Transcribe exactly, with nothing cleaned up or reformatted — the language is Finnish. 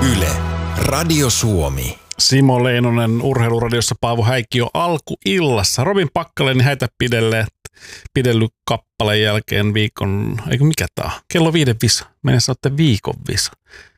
Yle, Radio Suomi. Simo Leinonen Urheiluradiossa, Paavo Häikkio alkuillassa. Robin Packalenin häitä pidelleet, pidellyt kappaleen jälkeen viikon, eikö mikä tää on? Kello viiden visa. Mennessä olette viikon visa.